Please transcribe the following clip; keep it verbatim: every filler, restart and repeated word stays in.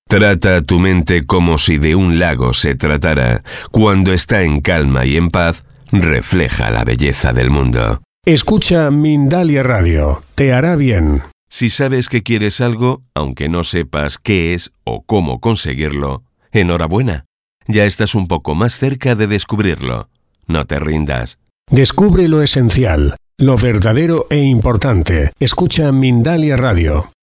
Trata tu mente como si de un lago se tratara. Cuando está en calma y en paz, refleja la belleza del mundo. Escucha Mindalia Radio, te hará bien. Si sabes que quieres algo, aunque no sepas qué es o cómo conseguirlo, enhorabuena. Ya estás un poco más cerca de descubrirlo. No te rindas. Descubre lo esencial, lo verdadero e importante. Escucha Mindalia Radio.